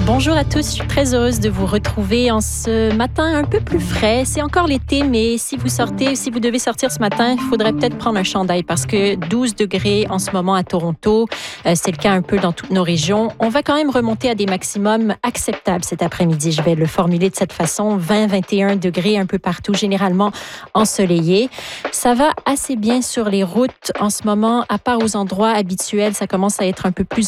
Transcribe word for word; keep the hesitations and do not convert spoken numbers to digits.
Bonjour à tous, je suis très heureuse de vous retrouver en ce matin un peu plus frais. C'est encore l'été, mais si vous sortez, si vous devez sortir ce matin, il faudrait peut-être prendre un chandail parce que douze degrés en ce moment à Toronto, euh, c'est le cas un peu dans toutes nos régions. On va quand même remonter à des maximums acceptables cet après-midi. Je vais le formuler de cette façon, vingt à vingt et un degrés un peu partout, généralement ensoleillé. Ça va assez bien sur les routes en ce moment, à part aux endroits habituels, ça commence à être un peu plus